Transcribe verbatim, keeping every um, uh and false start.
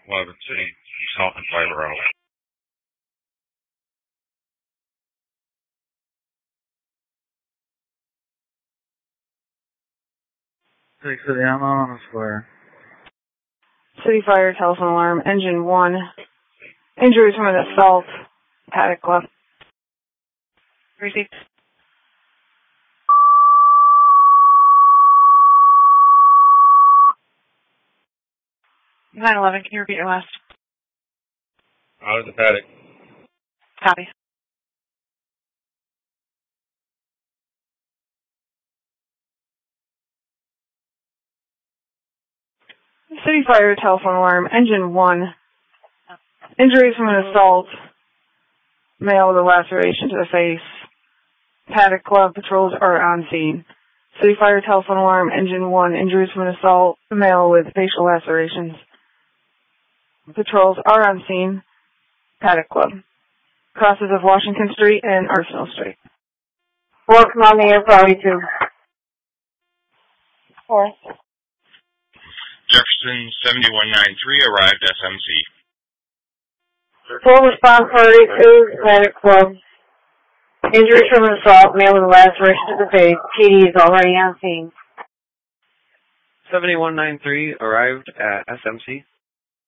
eleven City, East Halton Fiber Outlet. six City, I'm on the square. City Fire, telephone alarm, engine one. Injuries from an assault, Paddock Club. Received. nine eleven, can you repeat your last? Out of the Paddock. Copy. City Fire, telephone alarm, engine one. Injuries from an assault, male with a laceration to the face. Paddock Club, patrols are on scene. City Fire, telephone alarm, engine one. Injuries from an assault, male with facial lacerations. Patrols are on scene. Paddock Club. Crosses of Washington Street and Arsenal Street. Welcome on the air, probably two. Four. Jefferson seventy-one ninety-three arrived S M C. Full response thirty-two, Paddock Club. Injuries from an assault, male with a laceration to the face. P D is already on scene. seventy-one ninety-three arrived at S M C.